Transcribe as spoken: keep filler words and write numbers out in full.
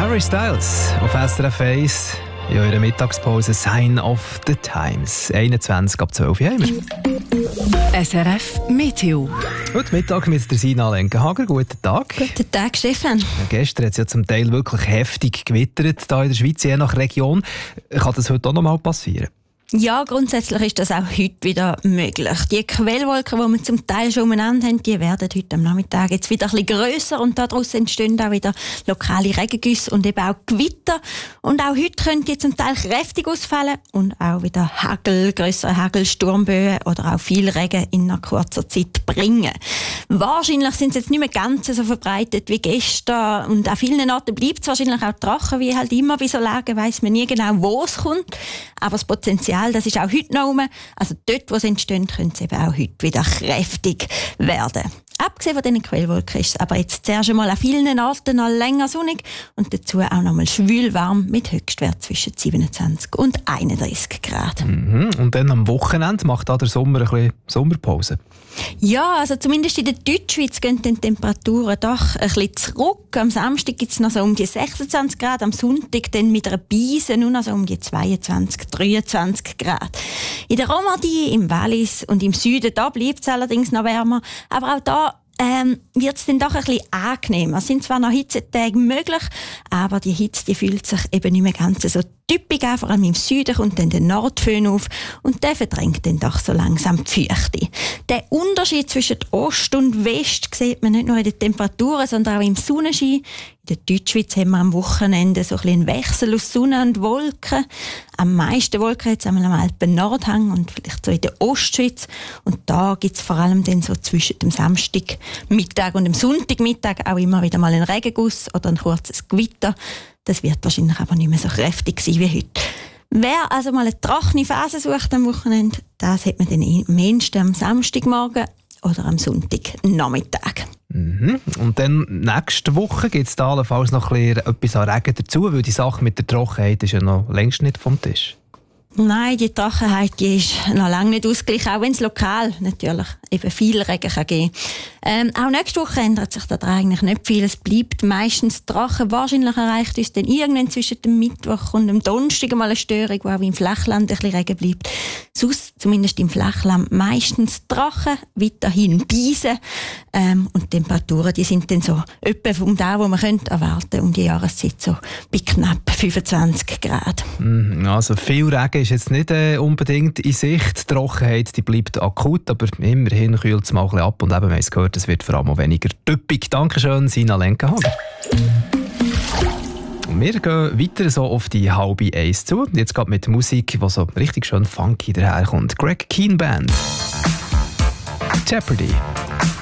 Harry Styles auf S R F eins. In eurer Mittagspause Sign of the Times. einundzwanzig ab zwölf Uhr haben wir. S R F Meteo. Heute Mittag mit der Sina Lenkenhager. Guten Tag. Guten Tag, Stefan. Ja, gestern hat es ja zum Teil wirklich heftig gewittert hier in der Schweiz, je nach Region. Kann das heute auch noch mal passieren? Ja, grundsätzlich ist das auch heute wieder möglich. Die Quellwolken, die wir zum Teil schon umeinander haben, die werden heute am Nachmittag jetzt wieder ein bisschen grösser und daraus entstehen auch wieder lokale Regengüsse und eben auch Gewitter. Und auch heute können die zum Teil kräftig ausfallen und auch wieder Hagel, grössere Hagel, Sturmböen oder auch viel Regen in einer kurzer Zeit bringen. Wahrscheinlich sind sie jetzt nicht mehr ganz so verbreitet wie gestern und an vielen Orten bleibt es wahrscheinlich auch trocken, wie halt immer bei so Lagen weiss man nie genau, wo es kommt. Aber das Potenzial, das ist auch heute noch rum. Also dort, wo es entstehen, können sie eben auch heute wieder kräftig werden. Abgesehen von diesen Quellwolken ist es aber jetzt zuerst einmal an vielen Orten noch länger sonnig und dazu auch noch mal schwül warm mit Höchstwert zwischen siebenundzwanzig und einunddreißig Grad. Mhm. Und dann am Wochenende macht da der Sommer ein bisschen Sommerpause. Ja, also zumindest in der Deutschschweiz gehen die Temperaturen doch ein bisschen zurück. Am Samstag gibt es noch so um die sechsundzwanzig Grad, am Sonntag dann mit einer Beise nur noch so um die zweiundzwanzig, dreiundzwanzig Grad. In der Romandie, im Wallis und im Süden, da bleibt es allerdings noch wärmer, aber auch da Ähm, wird es dann doch ein bisschen angenehmer. Es sind zwar noch Hitzetage möglich, aber die Hitze die fühlt sich eben nicht mehr ganz so typisch an. Vor allem im Süden kommt dann der Nordföhn auf und der verdrängt dann doch so langsam die Feuchte. Der Unterschied zwischen Ost und West sieht man nicht nur in den Temperaturen, sondern auch im Sonnenschein. In der Deutschschweiz haben wir am Wochenende so ein bisschen einen Wechsel aus Sonne und Wolken. Am meisten Wolken jetzt einmal am Alpen-Nordhang und vielleicht so in der Ostschweiz. Und da gibt es vor allem dann so zwischen dem Samstagmittag und dem Sonntagmittag auch immer wieder mal einen Regenguss oder ein kurzes Gewitter. Das wird wahrscheinlich aber nicht mehr so kräftig sein wie heute. Wer also mal eine trockene Phase sucht am Wochenende, das hat man dann am ehesten am Samstagmorgen oder am Sonntagnachmittag. Mhm. Und dann nächste Woche gibt es da allenfalls noch ein bisschen etwas an Regen dazu, weil die Sache mit der Trockenheit ist ja noch längst nicht vom Tisch. Nein, die Trockenheit die ist noch lange nicht ausgeglichen, auch wenn es lokal natürlich eben viel Regen kann geben ähm, auch nächste Woche ändert sich da eigentlich nicht viel. Es bleibt meistens trocken. Wahrscheinlich erreicht uns dann irgendwann zwischen dem Mittwoch und dem Donnerstag mal eine Störung, wo auch im Flachland ein bisschen Regen bleibt. Sonst, zumindest im Flachland, meistens trocken, weiterhin Beise. Ähm, und die Temperaturen die sind dann so etwa von da, wo man könnte erwarten um die Jahreszeit so bei knapp fünfundzwanzig Grad. Mhm. Also viel Regen ist jetzt nicht äh, unbedingt in Sicht. Die Trockenheit die bleibt akut, aber immerhin kühlt es mal ein bisschen ab und eben, wir haben es gehört, es wird vor allem auch weniger typisch. Dankeschön, Sina Lenkenhager. Wir gehen weiter so auf die halbe Eins zu. Jetzt geht mit Musik, die so richtig schön funky daherkommt. Greg Keen Band. Jeopardy.